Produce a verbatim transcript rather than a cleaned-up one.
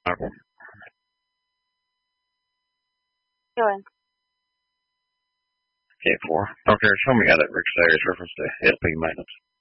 Okay. Go ahead. Okay, four. Okay, show me how that Rick Sayers reference to S P maintenance.